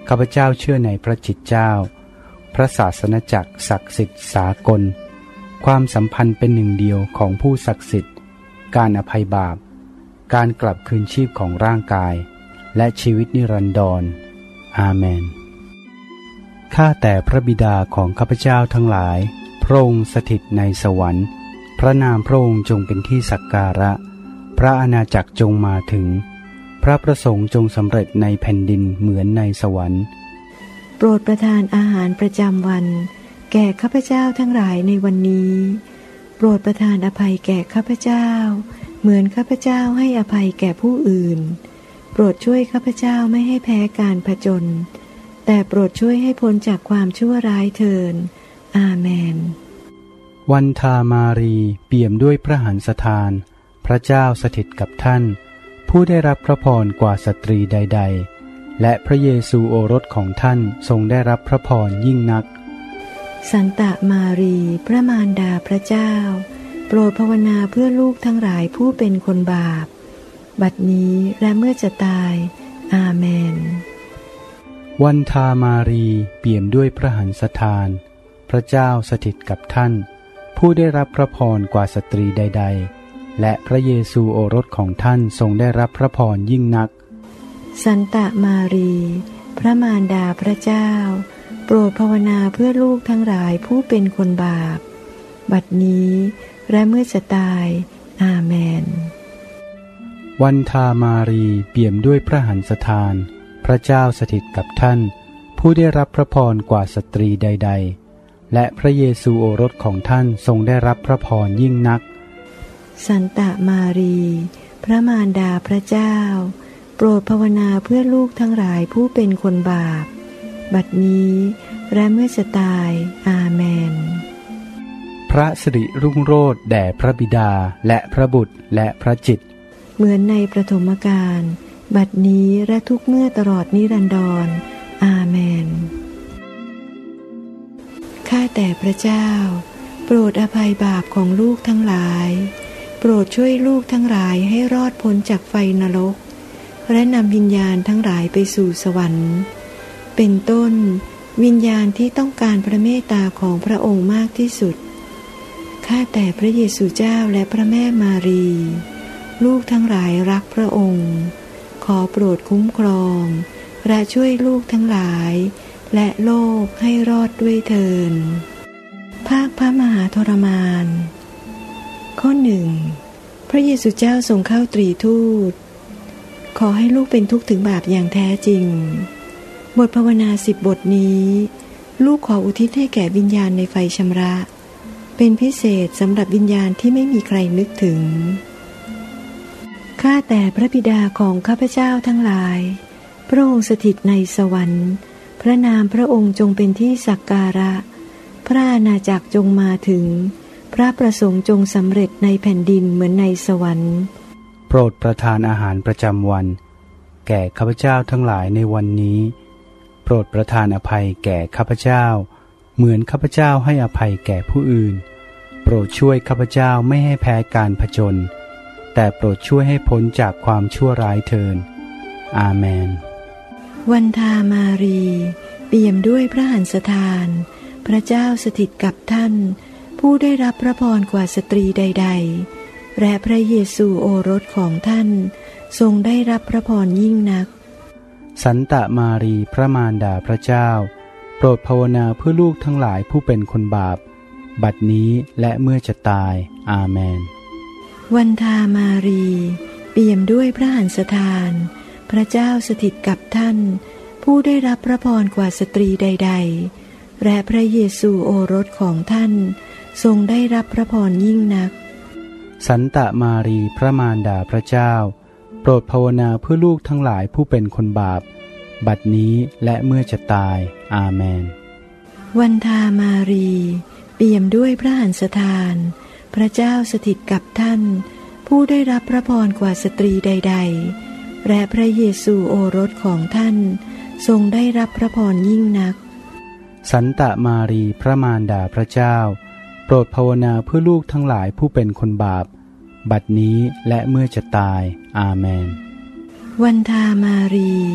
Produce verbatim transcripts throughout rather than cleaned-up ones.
ข้าพเจ้าเชื่อในพระจิตเจ้าพระศาสนจักรศักดิ์สิทธิ์สากลความสัมพันธ์เป็นหนึ่งเดียวของผู้ศักดิ์สิทธิ์การอภัยบาปการกลับคืนชีพของร่างกายและชีวิตนิรันดรอาเมนข้าแต่พระบิดาของข้าพเจ้าทั้งหลายพระองค์สถิตในสวรรค์พระนามพระองค์จงเป็นที่สักการะพระอาณาจักรจงมาถึงพระประสงค์จงสำเร็จในแผ่นดินเหมือนในสวรรค์โปรดประทานอาหารประจำวันแก่ข้าพเจ้าทั้งหลายในวันนี้โปรดประทานอภัยแก่ข้าพเจ้าเหมือนข้าพเจ้าให้อภัยแก่ผู้อื่นโปรดช่วยข้าพเจ้าไม่ให้แพ้การผจญแต่โปรดช่วยให้พ้นจากความชั่วร้ายเถิดอาเมนวันทามารีเปี่ยมด้วยพระหันสถานพระเจ้าสถิตกับท่านผู้ได้รับพระพรกว่าสตรีใดๆและพระเยซูโอรสของท่านทรงได้รับพระพรยิ่งนักสันตะมารีพระมารดาพระเจ้าโปรดภาวนาเพื่อลูกทั้งหลายผู้เป็นคนบาปบัดนี้และเมื่อจะตายอาเมนวันทามารีเปี่ยมด้วยพระหันสถานพระเจ้าสถิตกับท่านผู้ได้รับพระพรกว่าสตรีใดๆและพระเยซูโอรสของท่านทรงได้รับพระพรยิ่งนักสันตะมารีพระมารดาพระเจ้าโปรดภาวนาเพื่อลูกทั้งหลายผู้เป็นคนบาปบัดนี้และเมื่อจะตายอาเมนวันทามารีเปี่ยมด้วยพระหันสถานพระเจ้าสถิตกับท่านผู้ได้รับพระพรกว่าสตรีใดๆและพระเยซูโอรสของท่านทรงได้รับพระพรยิ่งนักสันตะมารีพระมารดาพระเจ้าโปรดภาวนาเพื่อลูกทั้งหลายผู้เป็นคนบาปบัดนี้และเมื่อจะตายอาเมนพระสิริรุ่งโรจน์แด่พระบิดาและพระบุตรและพระจิตเหมือนในประถมกาลบัดนี้และทุกเมื่อตลอดนิรันดรอาเมนข้าแต่พระเจ้าโปรดอภัยบาปของลูกทั้งหลายโปรดช่วยลูกทั้งหลายให้รอดพ้นจากไฟนรกและนำวิญญาณทั้งหลายไปสู่สวรรค์เป็นต้นวิญญาณที่ต้องการพระเมตตาของพระองค์มากที่สุดข้าแต่พระเยซูเจ้าและพระแม่มารีลูกทั้งหลายรักพระองค์ขอโปรดคุ้มครองและช่วยลูกทั้งหลายและโลกให้รอดด้วยเถิดภาคพระมหาทรมานข้อหนึ่งพระเยซูเจ้าทรงเข้าตรีทูตขอให้ลูกเป็นทุกข์ถึงบาปอย่างแท้จริงบทภาวนาสิบบทนี้ลูกขออุทิศให้แก่วิญญาณในไฟชำระเป็นพิเศษสำหรับวิญญาณที่ไม่มีใครนึกถึงข้าแต่พระบิดาของข้าพเจ้าทั้งหลายพระองค์สถิตในสวรรค์พระนามพระองค์จงเป็นที่สักการะพระอาณาจักรจงมาถึงพระประสงค์จงสำเร็จในแผ่นดินเหมือนในสวรรค์โปรดประทานอาหารประจำวันแก่ข้าพเจ้าทั้งหลายในวันนี้โปรดประทานอภัยแก่ข้าพเจ้าเหมือนข้าพเจ้าให้อภัยแก่ผู้อื่นโปรดช่วยข้าพเจ้าไม่ให้แพ้การผจญแต่โปรดช่วยให้พ้นจากความชั่วร้ายเถิดอาเมนวันทามารีเปี่ยมด้วยพระหันสถานพระเจ้าสถิตกับท่านผู้ได้รับพระพรกว่าสตรีใดๆและพระเยซูโอรสของท่านทรงได้รับพระพรยิ่งนักสันตะมารีพระมารดาพระเจ้าโปรดภาวนาเพื่อลูกทั้งหลายผู้เป็นคนบาปบัดนี้และเมื่อจะตายอาเมนวันทามารีเปี่ยมด้วยพระหันสถานพระเจ้าสถิตกับท่านผู้ได้รับพระพรกว่าสตรีใดๆและพระเยซูโอรสของท่านทรงได้รับพระพรยิ่งนักสันตะมารีพระมารดาพระเจ้าโปรดภาวนาเพื่อลูกทั้งหลายผู้เป็นคนบาปบัดนี้และเมื่อจะตายอาเมนวันทามารีเปี่ยมด้วยพระหันสถานพระเจ้าสถิตกับท่านผู้ได้รับพระพรกว่าสตรีใดๆและพระเยซูโอรสของท่านทรงได้รับพระพรยิ่งนักสันตะมารีพระมารดาพระเจ้าโปรดภาวนาเพื่อลูกทั้งหลายผู้เป็นคนบาปบัดนี้และเมื่อจะตายอาเมนวันทามารี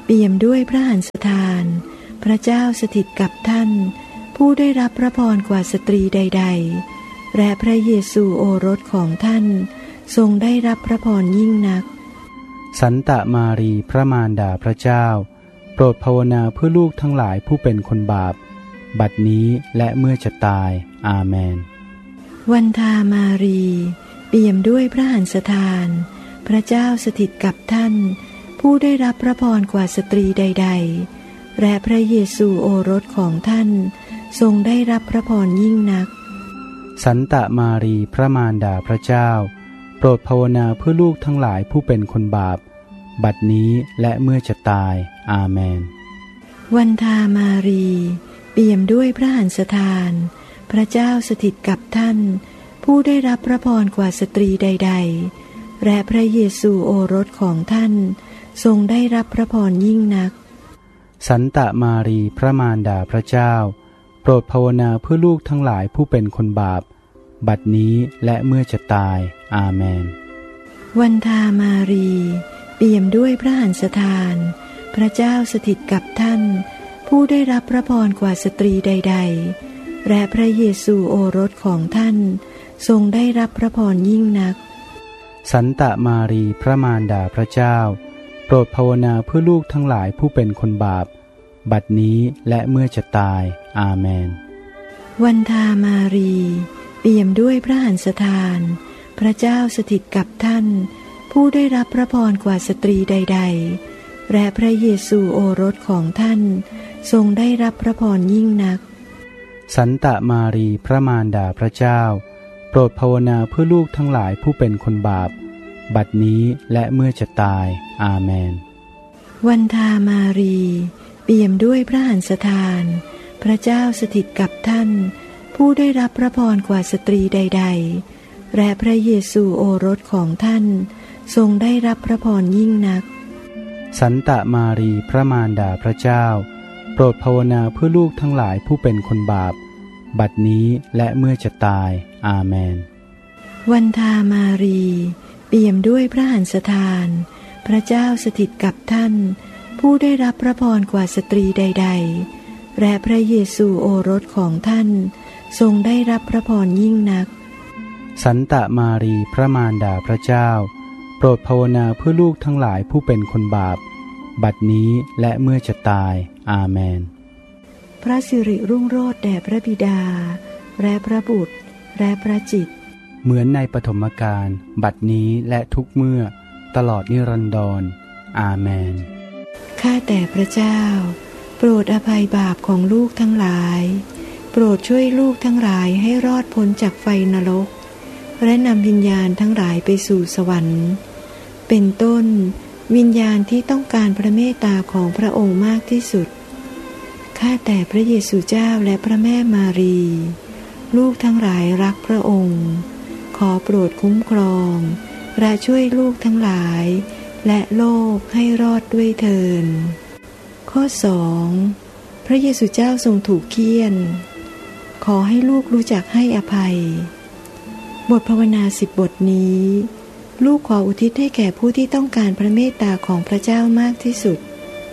เปี่ยมด้วยพระหันสถานพระเจ้าสถิตกับท่านผู้ได้รับพระพรกว่าสตรีใดๆและพระเยซูโอรสของท่านทรงได้รับพระพรยิ่งนักสันตะมารีพระมารดาพระเจ้าโปรดภาวนาเพื่อลูกทั้งหลายผู้เป็นคนบาปบัดนี้และเมื่อจะตายอาเมนวันทามารีเปี่ยมด้วยพระหันสถานพระเจ้าสถิตกับท่านผู้ได้รับพระพรกว่าสตรีใดๆและพระเยซูโอรสของท่านทรงได้รับพระพรยิ่งนักสันตะมารีพระมารดาพระเจ้าโปรดภาวนาเพื่อลูกทั้งหลายผู้เป็นคนบาปบัดนี้และเมื่อจะตายอาเมนวันทามารีเปี่ยมด้วยพระหันสถานพระเจ้าสถิตกับท่านผู้ได้รับพระพรกว่าสตรีใดๆและพระเยซูโอรสของท่านทรงได้รับพระพรยิ่งนักสันตะมารีพระมารดาพระเจ้าโปรดภาวนาเพื่อลูกทั้งหลายผู้เป็นคนบาปบัดนี้และเมื่อจะตายอาเมนวันทามารีเปี่ยมด้วยพระหันสถานพระเจ้าสถิตกับท่านผู้ได้รับพระพรกว่าสตรีใดๆและพระเยซูโอรสของท่านทรงได้รับพระพรยิ่งนักสันตะมารีพระมารดาพระเจ้าโปรดภาวนาเพื่อลูกทั้งหลายผู้เป็นคนบาปบัดนี้และเมื่อจะตายอาเมนวันทามารีเปี่ยมด้วยพระหันสถานพระเจ้าสถิตกับท่านผู้ได้รับพระพรกว่าสตรีใดๆและพระเยซูโอรสของท่านทรงได้รับพระพรยิ่งนักสันตะมารีพระมารดาพระเจ้าโปรดภาวนาเพื่อลูกทั้งหลายผู้เป็นคนบาปบัดนี้และเมื่อจะตายอาเมนวันทามารีเปี่ยมด้วยพระหันสถานพระเจ้าสถิตกับท่านผู้ได้รับพระพรกว่าสตรีใดๆและพระเยซูโอรสของท่านทรงได้รับพระพรยิ่งนักสันตะมารีพระมารดาพระเจ้าโปรดภาวนาเพื่อลูกทั้งหลายผู้เป็นคนบาปบัดนี้และเมื่อจะตายอาเมนวันทามารีเปี่ยมด้วยพระหันสถานพระเจ้าสถิตกับท่านผู้ได้รับพระพรกว่าสตรีใดๆและพระเยซูโอรสของท่านทรงได้รับพระพรยิ่งนักสันตะมารีพระมารดาพระเจ้าโปรดภาวนาเพื่อลูกทั้งหลายผู้เป็นคนบาปบัดนี้และเมื่อจะตายอาเมนพระสิริรุ่งโรจน์แด่พระบิดาและพระบุตรและพระจิตเหมือนในปฐมกาลบัดนี้และทุกเมื่อตลอดนิรันดรอาเมนข้าแต่พระเจ้าโปรดอภัยบาปของลูกทั้งหลายโปรดช่วยลูกทั้งหลายให้รอดพ้นจากไฟนรกและนำวิญญาณทั้งหลายไปสู่สวรรค์เป็นต้นวิญญาณที่ต้องการพระเมตตาของพระองค์มากที่สุดข้าแต่พระเยซูเจ้าและพระแม่มารีลูกทั้งหลายรักพระองค์ขอโปรดคุ้มครองและช่วยลูกทั้งหลายและโลกให้รอดด้วยเถิดข้อสองพระเยซูเจ้าทรงถูกเฆี่ยนขอให้ลูกรู้จักให้อภัยบทภาวนาสิบบทนี้ลูกขออุทิศให้แก่ผู้ที่ต้องการพระเมตตาของพระเจ้ามากที่สุด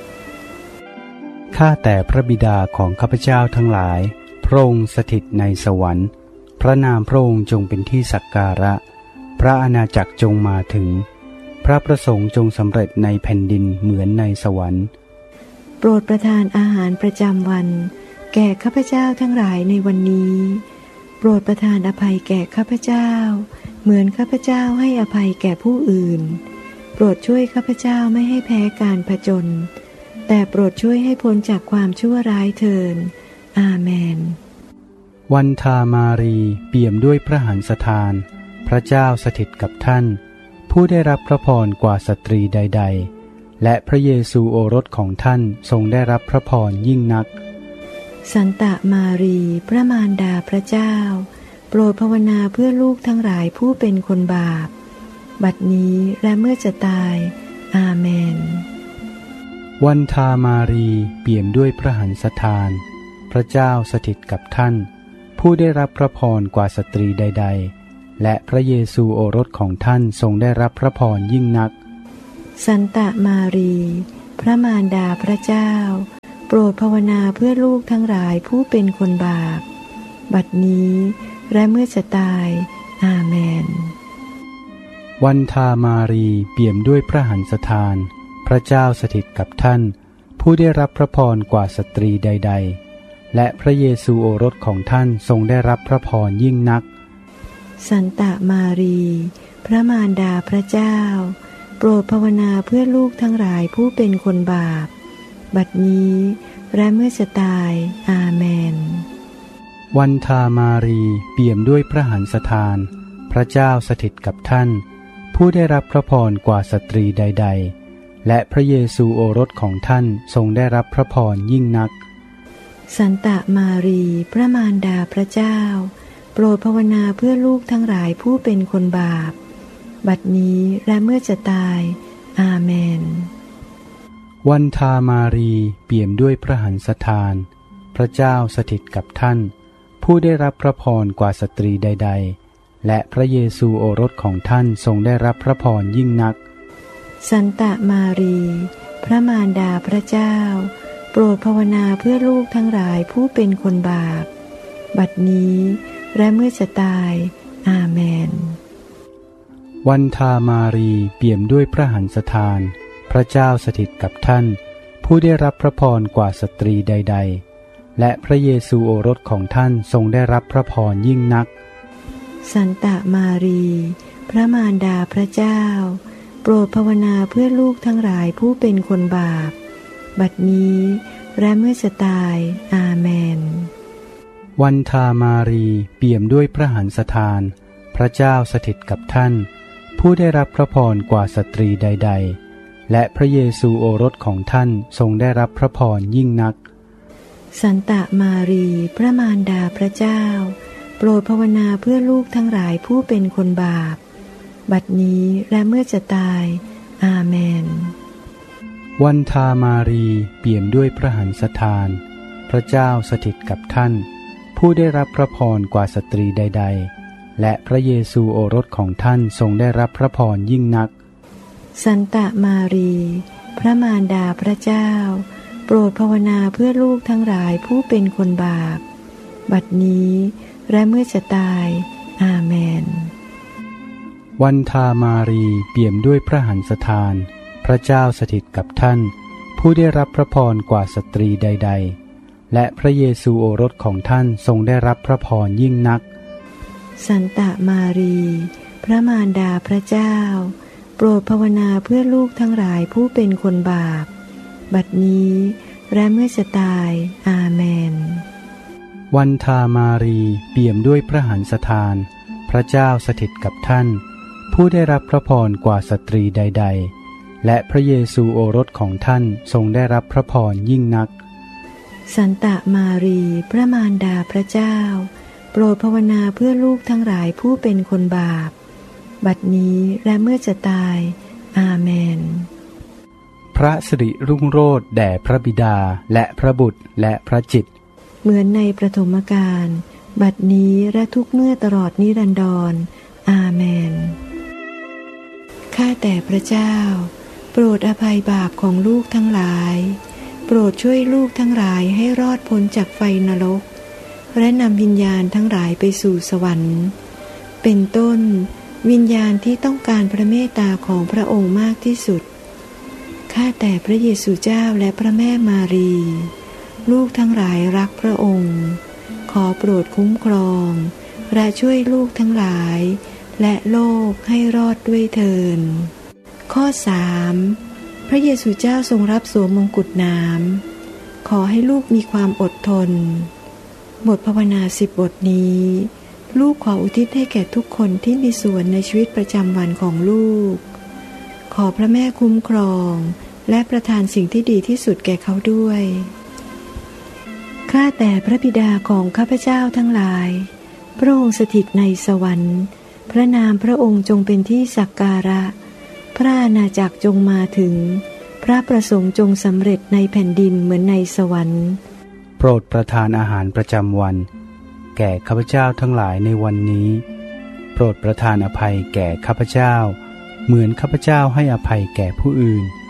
ข้าแต่พระบิดาของข้าพเจ้าทั้งหลายพระองค์สถิตในสวรรค์พระนามพระองค์จงเป็นที่สักการะพระอาณาจักรจงมาถึงพระประสงค์จงสำเร็จในแผ่นดินเหมือนในสวรรค์โปรดประทานอาหารประจำวันแก่ข้าพเจ้าทั้งหลายในวันนี้โปรดประทานอภัยแก่ข้าพเจ้าเหมือนข้าพเจ้าให้อภัยแก่ผู้อื่นโปรดช่วยข้าพเจ้าไม่ให้แพ้การผจญแต่โปรดช่วยให้พ้นจากความชั่วร้ายเถิดอาเมนวันทามารีเปี่ยมด้วยพระหันสถานพระเจ้าสถิตกับท่านผู้ได้รับพระพรกว่าสตรีใดๆและพระเยซูโอรสของท่านทรงได้รับพระพรยิ่งนักสันตะมารีพระมารดาพระเจ้าโปรดภาวนาเพื่อลูกทั้งหลายผู้เป็นคนบาปบัดนี้และเมื่อจะตายอาเมนวันทามารีเปี่ยมด้วยพระหันสถานพระเจ้าสถิตกับท่านผู้ได้รับพระพรกว่าสตรีใดๆและพระเยซูโอรสของท่านทรงได้รับพระพรยิ่งนักสันตะมารีพระมารดาพระเจ้าโปรดภาวนาเพื่อลูกทั้งหลายผู้เป็นคนบาปบัดนี้และเมื่อจะตายอาเมนวันทามารีเปี่ยมด้วยพระหันสถานพระเจ้าสถิตกับท่านผู้ได้รับพระพรกว่าสตรีใดๆและพระเยซูโอรสของท่านทรงได้รับพระพรยิ่งนักสันตามารีพระมารดาพระเจ้าโปรดภาวนาเพื่อลูกทั้งหลายผู้เป็นคนบาปบัดนี้และเมื่อจะตายอาเมนวันทามารีเปี่ยมด้วยพระหันสถานพระเจ้าสถิตกับท่านผู้ได้รับพระพรกว่าสตรีใดๆและพระเยซูโอรสของท่านทรงได้รับพระพรยิ่งนักสันตามารีพระมารดาพระเจ้าโปรดภาวนาเพื่อลูกทั้งหลายผู้เป็นคนบาปบัดนี้และเมื่อจะตายอาเมนวันทามารีเปี่ยมด้วยพระหันสถานพระเจ้าสถิตกับท่านผู้ได้รับพระพรกว่าสตรีใดๆและพระเยซูโอรสของท่านทรงได้รับพระพรยิ่งนักสันตามารีพระมารดาพระเจ้าโปรดภาวนาเพื่อลูกทั้งหลายผู้เป็นคนบาปบัดนี้และเมื่อจะตายอาเมนวันทามารีเปี่ยมด้วยพระหันสถานพระเจ้าสถิตกับท่านผู้ได้รับพระพรกว่าสตรีใดๆและพระเยซูโอรสของท่านทรงได้รับพระพรยิ่งนักสันตามารีพระมารดาพระเจ้าโปรดภาวนาเพื่อลูกทั้งหลายผู้เป็นคนบาปบัดนี้และเมื่อจะตายอาเมนวันทามารีเปี่ยมด้วยพระหันสถานพระเจ้าสถิตกับท่านผู้ได้รับพระพรกว่าสตรีใดๆและพระเยซูโอรสของท่านทรงได้รับพระพรยิ่งนักสันตามารีพระมารดาพระเจ้าโปรดภาวนาเพื่อลูกทั้งหลายผู้เป็นคนบาปบัดนี้และเมื่อจะตายอาเมนวันทามารีเปี่ยมด้วยพระหันสถานพระเจ้าสถิตกับท่านผู้ได้รับพระพรกว่าสตรีใดๆและพระเยซูโอรสของท่านทรงได้รับพระพรยิ่งนักสันตามารีพระมารดาพระเจ้าโปรดภาวนาเพื่อลูกทั้งหลายผู้เป็นคนบาปบัดนี้และเมื่อจะตายอาเมนวันทามารีเปี่ยมด้วยพระหันสถานพระเจ้าสถิตกับท่านผู้ได้รับพระพรกว่าสตรีใดๆและพระเยซูโอรสของท่านทรงได้รับพระพรยิ่งนักสันตามารีพระมารดาพระเจ้าโปรดภาวนาเพื่อลูกทั้งหลายผู้เป็นคนบาปบัดนี้และเมื่อจะตายอาเมนวันทามารีเปี่ยมด้วยพระหันสถานพระเจ้าสถิตกับท่านผู้ได้รับพระพรกว่าสตรีใดๆและพระเยซูโอรสของท่านทรงได้รับพระพรยิ่งนักสันตามารีพระมารดาพระเจ้าโปรดภาวนาเพื่อลูกทั้งหลายผู้เป็นคนบาปบัดนี้และเมื่อจะตายอาเมนพระสิริรุ่งโรจน์แด่พระบิดาและพระบุตรและพระจิตเหมือนในประถมกาลบัดนี้และทุกเมื่อตลอดนิรันดรอาเมนข้าแต่พระเจ้าโปรดอภัยบาปของลูกทั้งหลายโปรดช่วยลูกทั้งหลายให้รอดพ้นจากไฟนรกและนำวิญญาณทั้งหลายไปสู่สวรรค์เป็นต้นวิญญาณที่ต้องการพระเมตตาของพระองค์มากที่สุดข้าแต่พระเยซูเจ้าและพระแม่มารีลูกทั้งหลายรักพระองค์ขอโปรดคุ้มครองและช่วยลูกทั้งหลายและโลกให้รอดด้วยเถิดข้อสามพระเยซูเจ้าทรงรับสวมมงกุฎน้ำขอให้ลูกมีความอดทนบทภาวนาสิบบทนี้ลูกขออุทิศให้แก่ทุกคนที่มีส่วนในชีวิตประจำวันของลูกขอพระแม่คุ้มครองและประทานสิ่งที่ดีที่สุดแก่เขาด้วยข้าแต่พระบิดาของข้าพเจ้าทั้งหลายพระองค์สถิตในสวรรค์พระนามพระองค์จงเป็นที่สักการะพระอาณาจักรจงมาถึงพระประสงค์จงสำเร็จในแผ่นดินเหมือนในสวรรค์โปรดประทานอาหารประจำวันแก่ข้าพเจ้าทั้งหลายในวันนี้โปรดประทานอภัยแก่ข้าพเจ้าเหมือนข้าพเจ้าให้อภัยแก่ผู้อื่นโป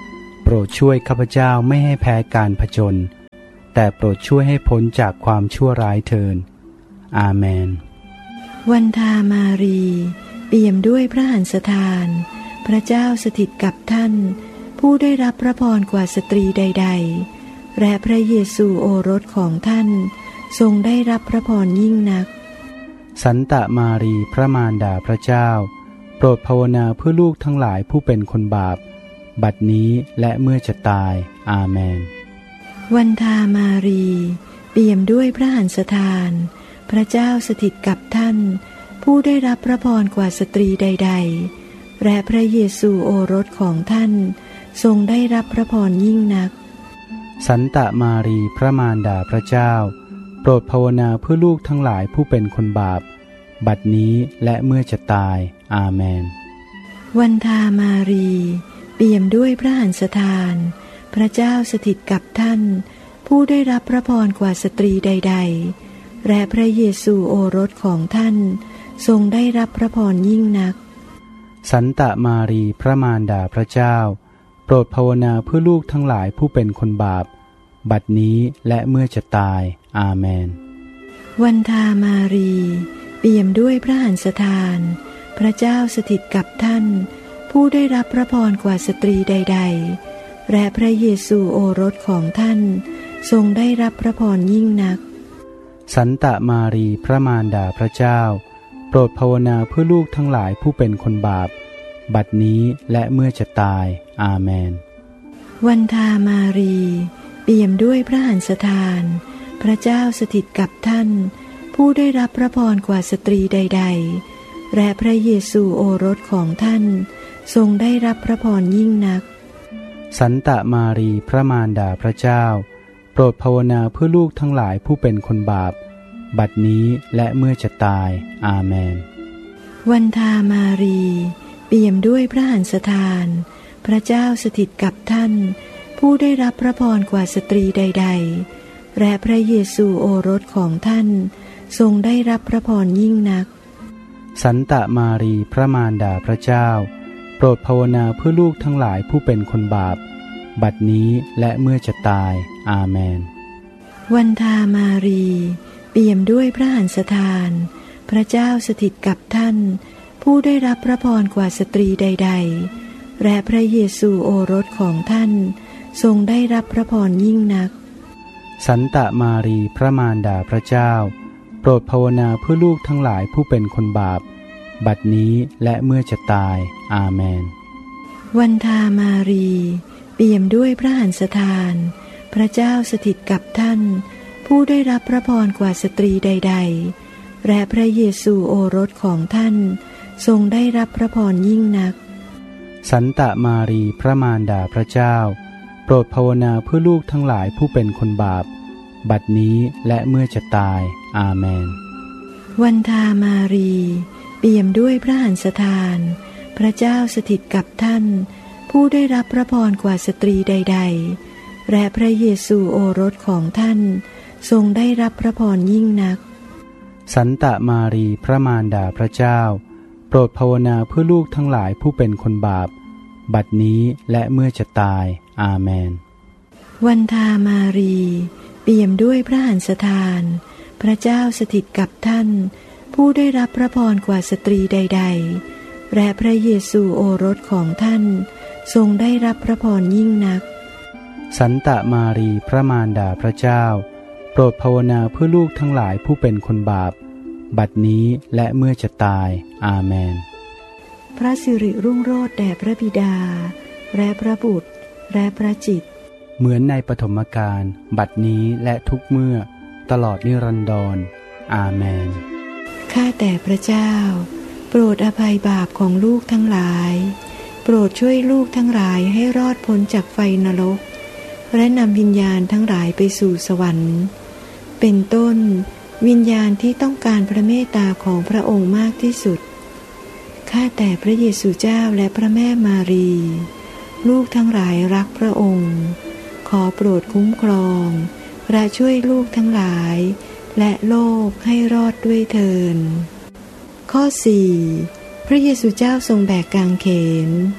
รดช่วยข้าพเจ้าไม่ให้แพ้การผจญแต่โปรดช่วยให้พ้นจากความชั่วร้ายเถิดอาเมนวันทามารีเปี่ยมด้วยพระหันสถานพระเจ้าสถิตกับท่านผู้ได้รับพระพรกว่าสตรีใดๆและพระเยซูโอรสของท่านทรงได้รับพระพรยิ่งนักสันตะมารีพระมารดาพระเจ้าโปรดภาวนาเพื่อลูกทั้งหลายผู้เป็นคนบาปบัดนี้และเมื่อจะตายอาเมนวันทามารีเปี่ยมด้วยพระหันสถานพระเจ้าสถิตกับท่านผู้ได้รับพระพรกว่าสตรีใดๆและพระเยซูโอรสของท่านทรงได้รับพระพรยิ่งนักสันตะมารีพระมารดาพระเจ้าโปรดภาวนาเพื่อลูกทั้งหลายผู้เป็นคนบาปบัดนี้และเมื่อจะตายอาเมนวันทามารีเปี่ยมด้วยพระหันสถานพระเจ้าสถิตกับท่านผู้ได้รับพระพรกว่าสตรีใดๆและพระเยซูโอรสของท่านทรงได้รับพระพรยิ่งนักสันตะมารีพระมารดาพระเจ้าโปรดภาวนาเพื่อลูกทั้งหลายผู้เป็นคนบาปบัดนี้และเมื่อจะตายอาเมนวันทามารีเปี่ยมด้วยพระหันสถานพระเจ้าสถิตกับท่านผู้ได้รับพระพรกว่าสตรีใดๆและพระเยซูโอรสของท่านทรงได้รับพระพรยิ่งนักสันตะมารีพระมารดาพระเจ้าโปรดภาวนาเพื่อลูกทั้งหลายผู้เป็นคนบาปบัดนี้และเมื่อจะตายอาเมนวันทามารีเปี่ยมด้วยพระหันสถานพระเจ้าสถิตกับท่านผู้ได้รับพระพรกว่าสตรีใดๆและพระเยซูโอรสของท่านทรงได้รับพระพรยิ่งนักสันตะมารีพระมารดาพระเจ้าโปรดภาวนาเพื่อลูกทั้งหลายผู้เป็นคนบาปบัดนี้และเมื่อจะตายอาเมนวันทามารีเปี่ยมด้วยพระหันสถานพระเจ้าสถิตกับท่านผู้ได้รับพระพรกว่าสตรีใดๆและพระเยซูโอรสของท่านทรงได้รับพระพรยิ่งนักสันตะมารีพระมารดาพระเจ้าโปรดภาวนาเพื่อลูกทั้งหลายผู้เป็นคนบาปบัดนี้และเมื่อจะตายอาเมนวันทามารีเปี่ยมด้วยพระหันสถานพระเจ้าสถิตกับท่านผู้ได้รับพระพรกว่าสตรีใดๆและพระเยซูโอรสของท่านทรงได้รับพระพรยิ่งนักสันตะมารีพระมารดาพระเจ้าโปรดภาวนาเพื่อลูกทั้งหลายผู้เป็นคนบาปบัดนี้และเมื่อจะตายอาเมนวันทามารีเปี่ยมด้วยพระหันสถานพระเจ้าสถิตกับท่านผู้ได้รับพระพรกว่าสตรีใดๆและพระเยซูโอรสของท่านทรงได้รับพระพรยิ่งนักสันตะมารีพระมารดาพระเจ้าโปรดภาวนาเพื่อลูกทั้งหลายผู้เป็นคนบาปบัดนี้และเมื่อจะตายอาเมนวันทามารีเปี่ยมด้วยพระหันสถานพระเจ้าสถิตกับท่านผู้ได้รับพระพรกว่าสตรีใดๆและพระเยซูโอรสของท่านทรงได้รับพระพรยิ่งนักสันตะมารีพระมารดาพระเจ้าโปรดภาวนาเพื่อลูกทั้งหลายผู้เป็นคนบาปบัดนี้และเมื่อจะตายอาเมนวันทามารีเปี่ยมด้วยพระหันสถานพระเจ้าสถิตกับท่านผู้ได้รับพระพรกว่าสตรีใดๆและพระเยซูโอรสของท่านทรงได้รับพระพรยิ่งนักสันตะมารีพระมารดาพระเจ้าโปรดภาวนาเพื่อลูกทั้งหลายผู้เป็นคนบาปบัดนี้และเมื่อจะตายอาเมนพระสิริรุ่งโรจน์แด่พระบิดาและพระบุตรและพระจิตเหมือนในปฐมกาลบัดนี้และทุกเมื่อตลอดนิรันดรอาเมนข้าแต่พระเจ้าโปรดอภัยบาปของลูกทั้งหลายโปรดช่วยลูกทั้งหลายให้รอดพ้นจากไฟนรกและนำวิญญาณทั้งหลายไปสู่สวรรค์เป็นต้นวิญญาณที่ต้องการพระเมตตาของพระองค์มากที่สุดข้าแต่พระเยซูเจ้าและพระแม่มารีลูกทั้งหลายรักพระองค์ขอโปรดคุ้มครองและช่วยลูกทั้งหลายและโลกให้รอดด้วยเถิดข้อสี่พระเยซูเจ้าทรงแบกกางเขน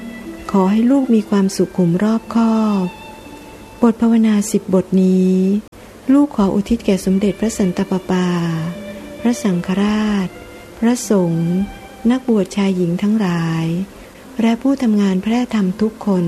ขอให้ลูกมีความสุขขุมรอบคอบบทภาวนาสิบบทนี้ลูกขออุทิศแก่สมเด็จพระสันตะปาปาพระสังฆราชพระสงฆ์นักบวชชายหญิงทั้งหลายและผู้ทำงานแพร่ธรรมทุกคน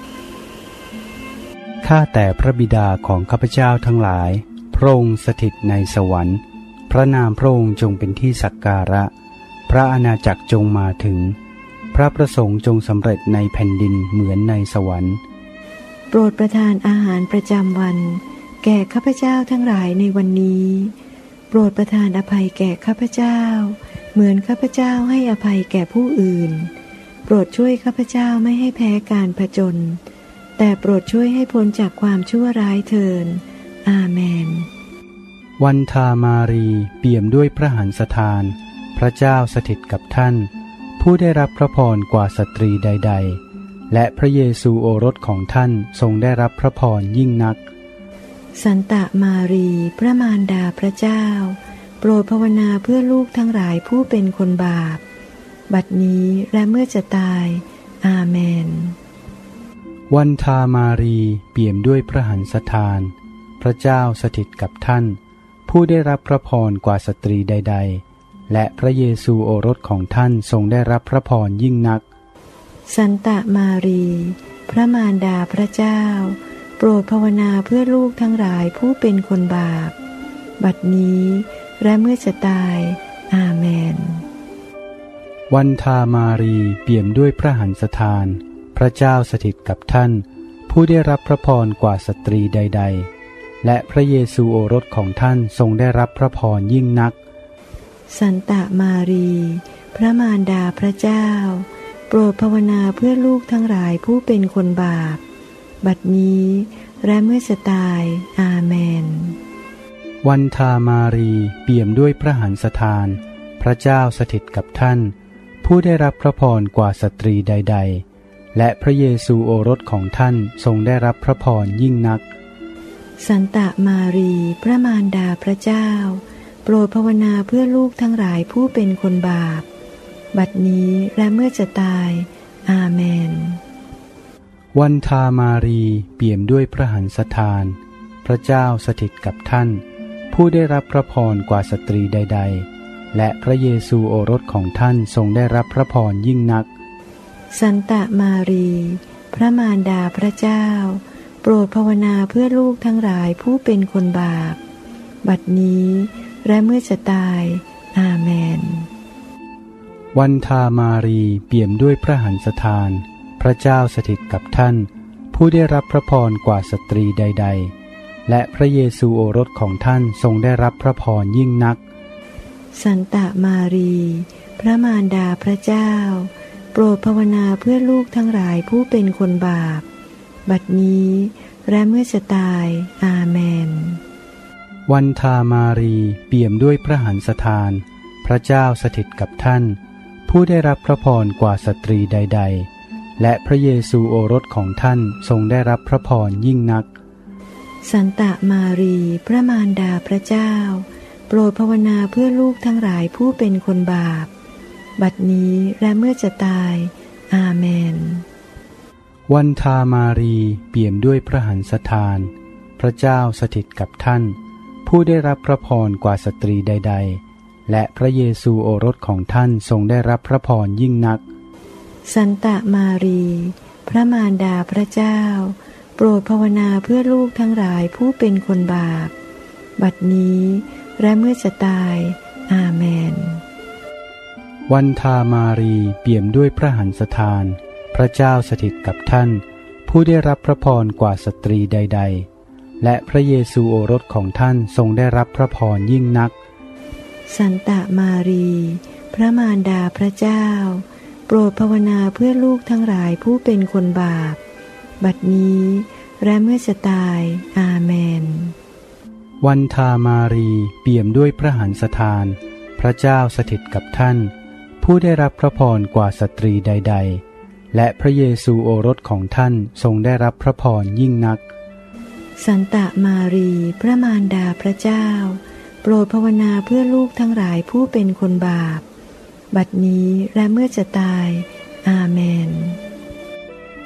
ข้าแต่พระบิดาของข้าพเจ้าทั้งหลายพระองค์สถิตในสวรรค์พระนามพระองค์จงเป็นที่สักการะพระอาณาจักรจงมาถึงพระประสงค์จงสำเร็จในแผ่นดินเหมือนในสวรรค์โปรดประทานอาหารประจำวันแก่ข้าพเจ้าทั้งหลายในวันนี้โปรดประทานอภัยแก่ข้าพเจ้าเหมือนข้าพเจ้าให้อภัยแก่ผู้อื่นโปรดช่วยข้าพเจ้าไม่ให้แพ้การผจญแต่โปรดช่วยให้พ้นจากความชั่วร้ายเถิดอาเมนวันทามารีเปี่ยมด้วยพระหันสถานพระเจ้าสถิตกับท่านผู้ได้รับพระพรกว่าสตรีใดๆและพระเยซูโอรสของท่านทรงได้รับพระพรยิ่งนักสันตะมารีพระมารดาพระเจ้าโปรดภาวนาเพื่อลูกทั้งหลายผู้เป็นคนบาปบัดนี้และเมื่อจะตายอาเมนวันทามารีเปี่ยมด้วยพระหันสถานพระเจ้าสถิตกับท่านผู้ได้รับพระพรกว่าสตรีใดๆและพระเยซูโอรสของท่านทรงได้รับพระพรยิ่งนักสันตะมารีพระมารดาพระเจ้าโปรดภาวนาเพื่อลูกทั้งหลายผู้เป็นคนบาปบัดนี้และเมื่อจะตายอาเมนวันทามารีเปี่ยมด้วยพระหันสถานพระเจ้าสถิตกับท่านผู้ได้รับพระพรกว่าสตรีใดๆและพระเยซูโอรสของท่านทรงได้รับพระพรยิ่งนักสันตะมารีพระมารดาพระเจ้าโปรดภาวนาเพื่อลูกทั้งหลายผู้เป็นคนบาปบัดนี้และเมื่อจะตายอาเมนวันทามารีเปี่ยมด้วยพระหันสถานพระเจ้าสถิตกับท่านผู้ได้รับพระพรกว่าสตรีใดๆและพระเยซูโอรสของท่านทรงได้รับพระพรยิ่งนักสันตะมารีพระมารดาพระเจ้าโปรดภาวนาเพื่อลูกทั้งหลายผู้เป็นคนบาปบัดนี้และเมื่อจะตายอาเมนวันทามารีเปี่ยมด้วยพระหันสถานพระเจ้าสถิตกับท่านผู้ได้รับพระพรกว่าสตรีใดๆและพระเยซูโอรสของท่านทรงได้รับพระพรยิ่งนักสันตะมารีพระมารดาพระเจ้าโปรดภาวนาเพื่อลูกทั้งหลายผู้เป็นคนบาปบัดนี้และเมื่อจะตายอาเมนวันทามารีเปี่ยมด้วยพระหันสถานพระเจ้าสถิตกับท่านผู้ได้รับพระพรกว่าสตรีใดๆและพระเยซูโอรสของท่านทรงได้รับพระพรยิ่งนักสันตะมารีพระมารดาพระเจ้าโปรดภาวนาเพื่อลูกทั้งหลายผู้เป็นคนบาปบัดนี้และเมื่อจะตายอาเมนวันทามารีเปี่ยมด้วยพระหันสถานพระเจ้าสถิตกับท่านผู้ได้รับพระพรกว่าสตรีใดๆและพระเยซูโอรสของท่านทรงได้รับพระพรยิ่งนักสันตะมารีพระมารดาพระเจ้าโปรดภาวนาเพื่อลูกทั้งหลายผู้เป็นคนบาปบัดนี้และเมื่อจะตายอาเมนวันทามารีเปี่ยมด้วยพระหันสถานพระเจ้าสถิตกับท่านผู้ได้รับพระพรกว่าสตรีใดๆและพระเยซูโอรสของท่านทรงได้รับพระพรยิ่งนักสันตะมารีพระมารดาพระเจ้าโปรดภาวนาเพื่อลูกทั้งหลายผู้เป็นคนบาปบัดนี้และเมื่อจะตายอาเมนวันทามารีเปี่ยมด้วยพระหันสถานพระเจ้าสถิตกับท่านผู้ได้รับพระพรกว่าสตรีใดๆและพระเยซูโอรสของท่านทรงได้รับพระพรยิ่งนักสันตะมารีพระมารดาพระเจ้าโปรดภาวนาเพื่อลูกทั้งหลายผู้เป็นคนบาปบัดนี้และเมื่อจะตายอาเมนวันทามารีเปี่ยมด้วยพระหันสถานพระเจ้าสถิตกับท่านผู้ได้รับพระพรกว่าสตรีใดๆและพระเยซูโอรสของท่านทรงได้รับพระพรยิ่งนักสันตะมารีพระมารดาพระเจ้าโปรดภาวนาเพื่อลูกทั้งหลายผู้เป็นคนบาปบัดนี้และเมื่อจะตายอาเมน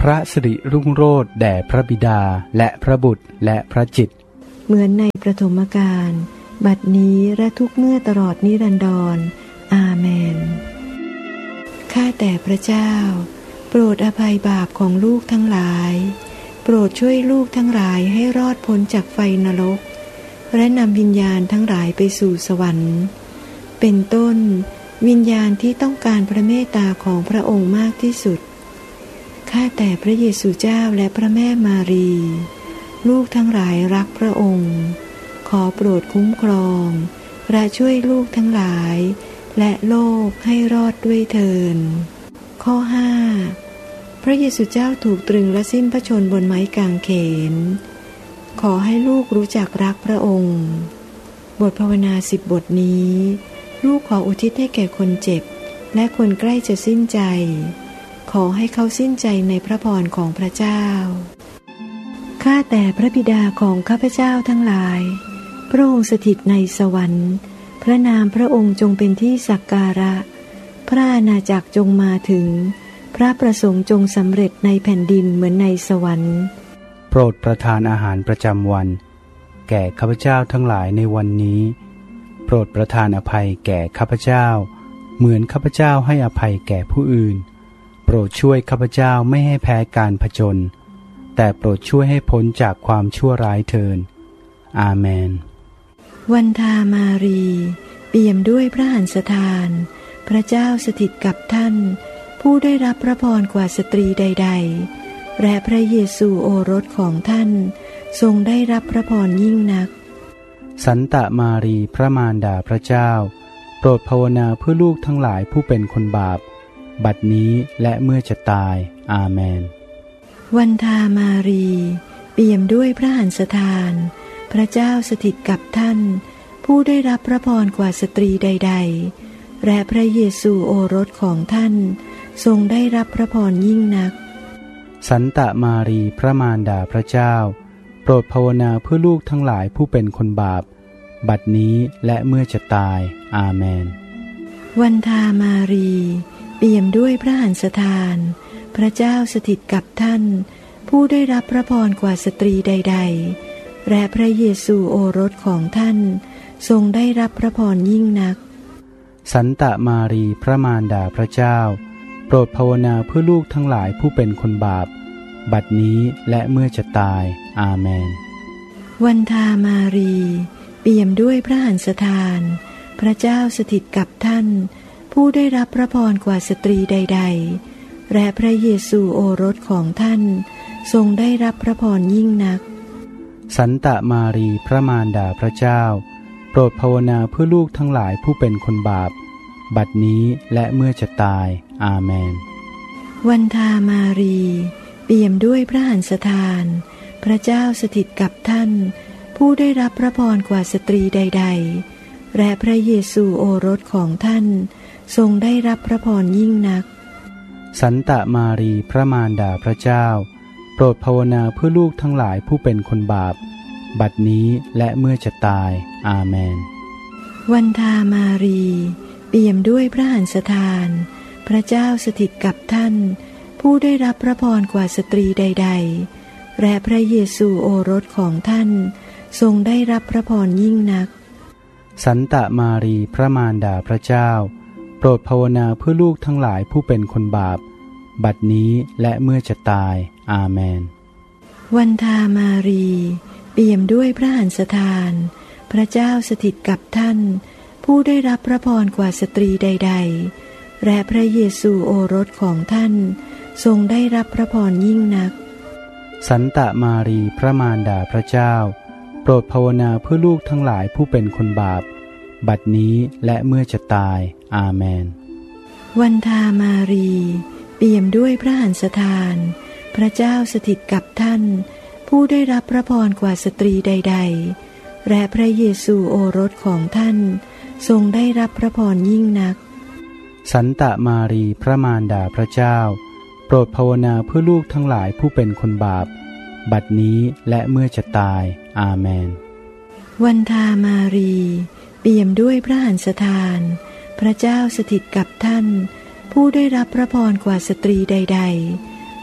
พระสิริรุ่งโรจน์แด่พระบิดาและพระบุตรและพระจิตเหมือนในประถมกาลบัดนี้และทุกเมื่อตลอดนิรันดรอาเมนข้าแต่พระเจ้าโปรดอภัยบาปของลูกทั้งหลายโปรดช่วยลูกทั้งหลายให้รอดพ้นจากไฟนรกและนำวิญญาณทั้งหลายไปสู่สวรรค์เป็นต้นวิญญาณที่ต้องการพระเมตตาของพระองค์มากที่สุดข้าแต่พระเยซูเจ้าและพระแม่มารีลูกทั้งหลายรักพระองค์ขอโปรดคุ้มครองและช่วยลูกทั้งหลายและโลกให้รอดด้วยเถิดข้อห้าพระเยซูเจ้าถูกตรึงและสิ้นพระชนม์บนไม้กางเขนขอให้ลูกรู้จักรักพระองค์บทภาวนาสิบบทนี้ลูกขออุทิศให้แก่คนเจ็บและคนใกล้จะสิ้นใจขอให้เขาสิ้นใจในพระพรของพระเจ้าข้าแต่พระบิดาของข้าพเจ้าทั้งหลายพระองค์สถิตในสวรรค์พระนามพระองค์จงเป็นที่สักการะพระอาณาจักรจงมาถึงพระประสงค์จงสำเร็จในแผ่นดินเหมือนในสวรรค์โปรดประทานอาหารประจำวันแก่ข้าพเจ้าทั้งหลายในวันนี้โปรดประทานอภัยแก่ข้าพเจ้าเหมือนข้าพเจ้าให้อภัยแก่ผู้อื่นโปรดช่วยข้าพเจ้าไม่ให้แพ้การผจญแต่โปรดช่วยให้พ้นจากความชั่วร้ายเถิดอาเมนวันทามารีเปี่ยมด้วยพระหันสถานพระเจ้าสถิตกับท่านผู้ได้รับพระพรกว่าสตรีใดๆและพระเยซูโอรสของท่านทรงได้รับพระพรยิ่งนักสันตะมารีพระมารดาพระเจ้าโปรดภาวนาเพื่อลูกทั้งหลายผู้เป็นคนบาปบัดนี้และเมื่อจะตายอาเมนวันทามารีเปี่ยมด้วยพระหันสถานพระเจ้าสถิตกับท่านผู้ได้รับพระพรกว่าสตรีใดๆและพระเยซูโอรสของท่านทรงได้รับพระพรยิ่งนักสันตะมารีพระมารดาพระเจ้าโปรดภาวนาเพื่อลูกทั้งหลายผู้เป็นคนบาปบัดนี้และเมื่อจะตายอาเมนวันทามารีเปี่ยมด้วยพระหันสถานพระเจ้าสถิตกับท่านผู้ได้รับพระพรกว่าสตรีใดๆและพระเยซูโอรสของท่านทรงได้รับพระพรยิ่งนักสันตะมารีพระมารดาพระเจ้าโปรดภาวนาเพื่อลูกทั้งหลายผู้เป็นคนบาปบัดนี้และเมื่อจะตายอาเมนวันทามารีเปี่ยมด้วยพระหันสถานพระเจ้าสถิตกับท่านผู้ได้รับพระพรกว่าสตรีใดๆและพระเยซูโอรสของท่านทรงได้รับพระพรยิ่งนักสันตะมารีพระมารดาพระเจ้าโปรดภาวนาเพื่อลูกทั้งหลายผู้เป็นคนบาปบัดนี้และเมื่อจะตายอาเมนวันทามารีเปี่ยมด้วยพระหันสถานพระเจ้าสถิตกับท่านผู้ได้รับพระพรกว่าสตรีใดๆและพระเยซูโอรสของท่านทรงได้รับพระพรยิ่งนักสันตะมารีพระมารดาพระเจ้าโปรดภาวนาเพื่อลูกทั้งหลายผู้เป็นคนบาปบัดนี้และเมื่อจะตายอาเมนวันทามารีเปี่ยมด้วยพระหันสถานพระเจ้าสถิตกับท่านผู้ได้รับพระพรกว่าสตรีใดๆและพระเยซูโอรสของท่านทรงได้รับพระพรยิ่งนักสันตะมารีพระมารดาพระเจ้าโปรดภาวนาเพื่อลูกทั้งหลายผู้เป็นคนบาปบัดนี้และเมื่อจะตายอาเมนวันทามารีเปี่ยมด้วยพระหันสถานพระเจ้าสถิตกับท่านผู้ได้รับพระพรกว่าสตรีใดๆและพระเยซูโอรสของท่านทรงได้รับพระพรยิ่งนักสันตะมารีพระมารดาพระเจ้าโปรดภาวนาเพื่อลูกทั้งหลายผู้เป็นคนบาปบัดนี้และเมื่อจะตายอาเมนวันทามารีเปี่ยมด้วยพระหันสถานพระเจ้าสถิตกับท่านผู้ได้รับพระพรกว่าสตรีใดๆและพระเยซูโอรสของท่านทรงได้รับพระพรยิ่งนักสันตะมารีพระมารดาพระเจ้าโปรดภาวนาเพื่อลูกทั้งหลายผู้เป็นคนบาปบัดนี้และเมื่อจะตายอาเมนวันทามารีเปี่ยมด้วยพระหันสถานพระเจ้าสถิตกับท่านผู้ได้รับพระพรกว่าสตรีใดๆ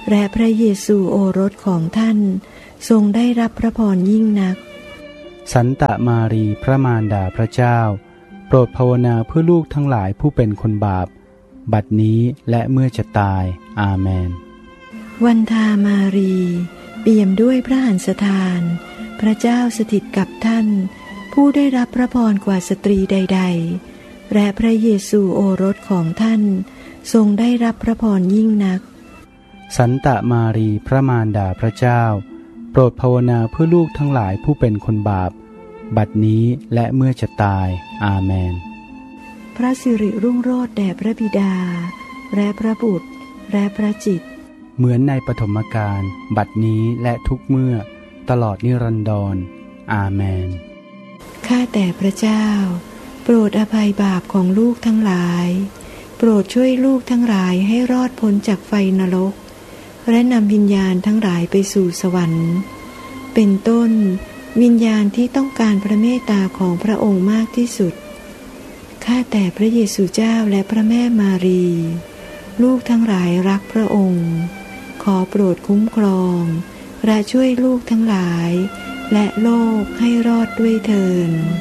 และพระเยซูโอรสของท่านทรงได้รับพระพรยิ่งนักสันตะมารีพระมารดาพระเจ้าโปรดภาวนาเพื่อลูกทั้งหลายผู้เป็นคนบาปบัดนี้และเมื่อจะตายอาเมนวันทามารีเปี่ยมด้วยพระหันสถานพระเจ้าสถิตกับท่านผู้ได้รับพระพรกว่าสตรีใดๆและพระเยซูโอรสของท่านทรงได้รับพระพรยิ่งนักสันตะมารีพระมารดาพระเจ้าโปรดภาวนาเพื่อลูกทั้งหลายผู้เป็นคนบาปบัดนี้และเมื่อจะตายอาเมนพระสิริรุ่งโรจน์แด่พระบิดาและพระบุตรและพระจิตเหมือนในปฐมกาลบัดนี้และทุกเมื่อตลอดนิรันดรอาเมนข้าแต่พระเจ้าโปรดอภัยบาปของลูกทั้งหลายโปรดช่วยลูกทั้งหลายให้รอดพ้นจากไฟนรกและนำวิญญาณทั้งหลายไปสู่สวรรค์เป็นต้นวิญญาณที่ต้องการพระเมตตาของพระองค์มากที่สุดข้าแต่พระเยซูเจ้าและพระแม่มารีลูกทั้งหลายรักพระองค์ขอโปรดคุ้มครองและช่วยลูกทั้งหลายและโลกให้รอดด้วยเถิด